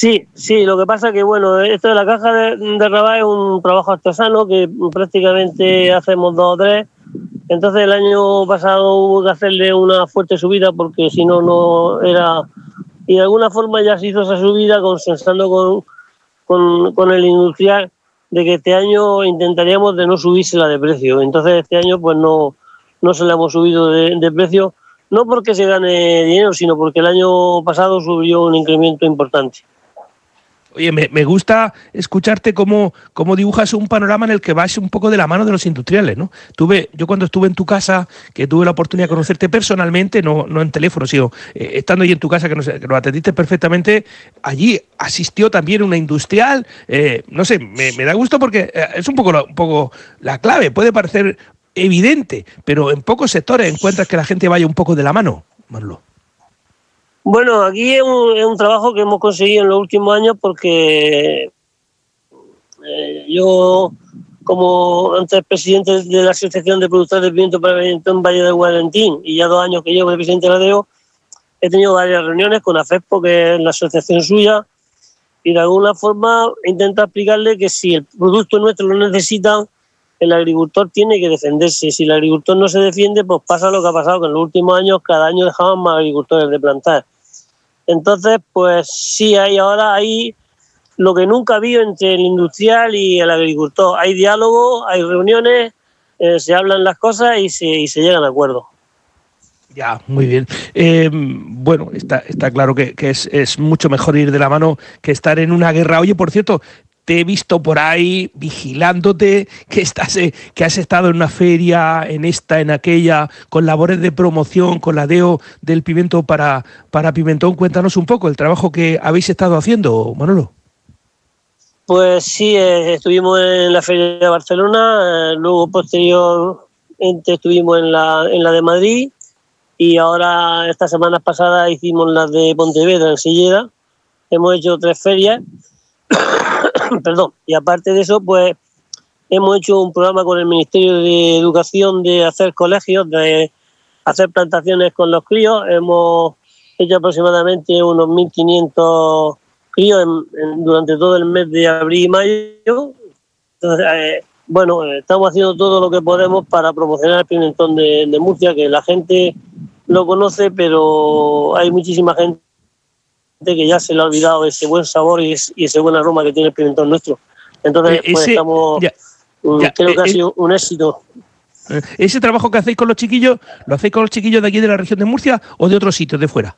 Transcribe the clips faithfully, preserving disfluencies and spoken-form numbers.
Sí, sí, lo que pasa es que, bueno, esto de la caja de, de Rabat es un trabajo artesano que prácticamente hacemos dos o tres. Entonces el año pasado hubo que hacerle una fuerte subida porque si no, no era... Y de alguna forma ya se hizo esa subida consensando con, con, con el industrial de que este año intentaríamos de no subírsela de precio. Entonces este año pues no, no se la hemos subido de, de precio, no porque se gane dinero, sino porque el año pasado subió un incremento importante. Oye, me, me gusta escucharte cómo, cómo dibujas un panorama en el que vas un poco de la mano de los industriales, ¿no? Tuve, yo cuando estuve en tu casa, que tuve la oportunidad de conocerte personalmente, no, no en teléfono, sino eh, estando ahí en tu casa, que nos, que nos atendiste perfectamente, allí asistió también una industrial, eh, no sé, me, me da gusto porque eh, es un poco, la, un poco la clave, puede parecer evidente, pero en pocos sectores encuentras que la gente vaya un poco de la mano, Manolo. Bueno, aquí es un, es un trabajo que hemos conseguido en los últimos años porque eh, yo, como antes presidente de la Asociación de Productores de Pimiento para Pimentón Valle del Gualentín y ya dos años que llevo de presidente de la D E O, he tenido varias reuniones con AFESPO, que es la asociación suya, y de alguna forma intenta explicarle que si el producto nuestro lo necesita, el agricultor tiene que defenderse. Si el agricultor no se defiende, pues pasa lo que ha pasado, que en los últimos años cada año dejaban más agricultores de plantar. Entonces, pues sí, hay ahora hay lo que nunca ha habido entre el industrial y el agricultor. Hay diálogo, hay reuniones, eh, se hablan las cosas y se, y se llegan a acuerdos. Ya, muy bien. Eh, bueno, está, está claro que, que es, es mucho mejor ir de la mano que estar en una guerra. Oye, por cierto, te he visto por ahí vigilándote, que estás, eh, que has estado en una feria, en esta, en aquella, con labores de promoción, con la D E O del pimiento para, para Pimentón. Cuéntanos un poco el trabajo que habéis estado haciendo, Manolo. Pues sí, eh, estuvimos en la feria de Barcelona, eh, luego posteriormente estuvimos en la, en la de Madrid y ahora estas semanas pasadas hicimos las de Pontevedra, en Silleda. Hemos hecho tres ferias. Perdón, y aparte de eso, pues hemos hecho un programa con el Ministerio de Educación de hacer colegios, de hacer plantaciones con los críos. Hemos hecho aproximadamente unos mil quinientos críos en, en, durante todo el mes de abril y mayo. Entonces, eh, bueno, estamos haciendo todo lo que podemos para promocionar el pimentón de, de Murcia, que la gente lo conoce, pero hay muchísima gente que ya se le ha olvidado ese buen sabor y, es, y ese buen aroma que tiene el pimentón nuestro. Entonces, eh, pues ese, estamos, ya, ya, creo que eh, ha sido un éxito. ¿Ese trabajo que hacéis con los chiquillos, lo hacéis con los chiquillos de aquí de la región de Murcia o de otros sitios de fuera?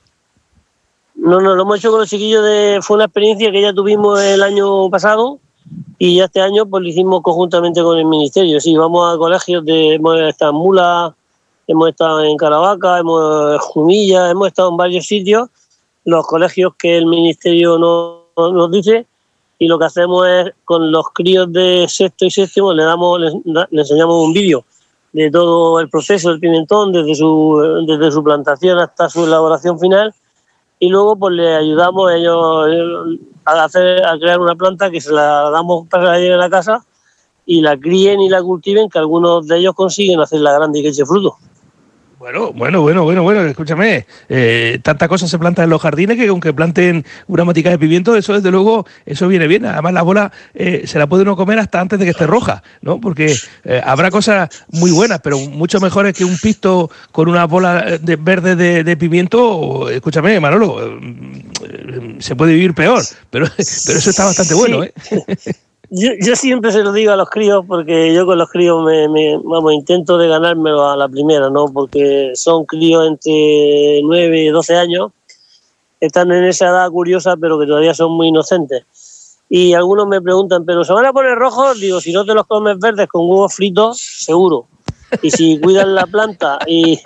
No, no, lo hemos hecho con los chiquillos de... Fue una experiencia que ya tuvimos el año pasado y ya este año pues lo hicimos conjuntamente con el Ministerio. Sí, vamos a colegios de... Hemos estado en Mula, hemos estado en Caravaca, hemos en Jumilla, hemos estado en varios sitios, los colegios que el Ministerio nos, nos dice, y lo que hacemos es con los críos de sexto y séptimo le damos, les, le enseñamos un vídeo de todo el proceso del pimentón, desde su, desde su plantación hasta su elaboración final, y luego pues le ayudamos a ellos a, hacer, a crear una planta que se la damos para que la lleven a la casa y la críen y la cultiven, que algunos de ellos consiguen hacerla grande y que eche fruto. Bueno, bueno, bueno, bueno, bueno, escúchame, eh, tanta cosa se planta en los jardines que aunque planten una matica de pimiento, eso desde luego, eso viene bien. Además la bola eh, se la puede uno comer hasta antes de que esté roja, ¿no? Porque eh, habrá cosas muy buenas, pero mucho mejores que un pisto con una bola de, verde de, de pimiento. Escúchame, Manolo, eh, se puede vivir peor, pero, pero eso está bastante bueno, ¿eh? Yo, yo siempre se lo digo a los críos, porque yo con los críos me, me vamos, intento de ganármelo a la primera, ¿no? Porque son críos entre nueve y doce años, están en esa edad curiosa, pero que todavía son muy inocentes. Y algunos me preguntan, ¿pero se van a poner rojos? Digo, si no te los comes verdes con huevos fritos, seguro. Y si cuidas la planta y...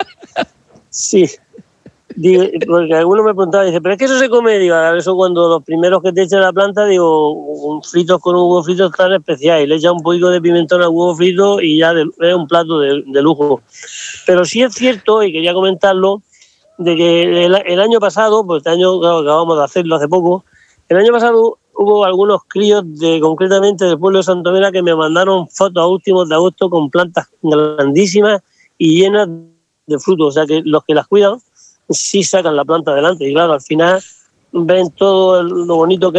Sí. Digo, porque algunos me preguntaban, dice, ¿pero es que eso se come? Digo, a eso cuando los primeros que te echan la planta, digo, un fritos con un huevo frito es tan especial, y le echan un poquito de pimentón al huevo frito y ya de, es un plato de, de lujo. Pero sí es cierto, y quería comentarlo, de que el, el año pasado, pues este año claro, acabamos de hacerlo hace poco, el año pasado hubo algunos críos, de concretamente del pueblo de Santomera, que me mandaron fotos a últimos de agosto con plantas grandísimas y llenas de frutos, o sea que los que las cuidan sí sacan la planta adelante y claro, al final ven todo lo bonito que